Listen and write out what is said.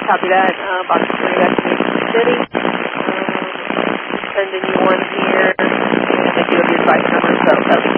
Copy that. Box 20 back to New City. Sending you one here. And I do have your device number, so that would be